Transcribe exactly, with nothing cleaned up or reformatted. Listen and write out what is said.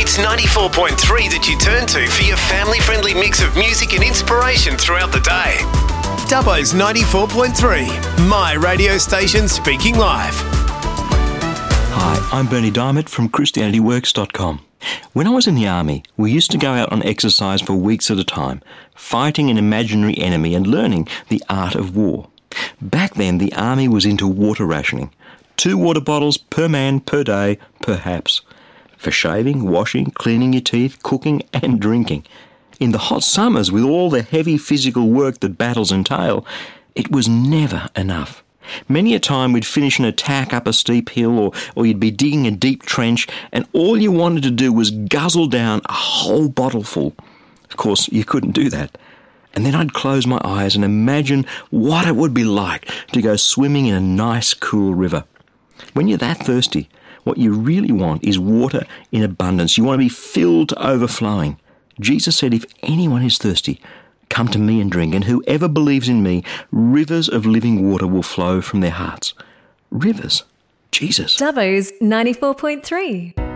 It's ninety-four point three that you turn to for your family-friendly mix of music and inspiration throughout the day. Dubbo's ninety-four point three, my radio station speaking live. Hi, I'm Bernie Diamond from Christianity Works dot com. When I was in the army, we used to go out on exercise for weeks at a time, fighting an imaginary enemy and learning the art of war. Back then, the army was into water rationing. Two water bottles per man per day, perhaps. For shaving, washing, cleaning your teeth, cooking and drinking. In the hot summers, with all the heavy physical work that battles entail, it was never enough. Many a time we'd finish an attack up a steep hill, or, or you'd be digging a deep trench, and all you wanted to do was guzzle down a whole bottle full. Of course, you couldn't do that. And then I'd close my eyes and imagine what it would be like to go swimming in a nice, cool river. When you're that thirsty, what you really want is water in abundance. You want to be filled to overflowing. Jesus said, if anyone is thirsty, come to me and drink, and whoever believes in me, rivers of living water will flow from their hearts. Rivers? Jesus. Dubbo's ninety-four point three.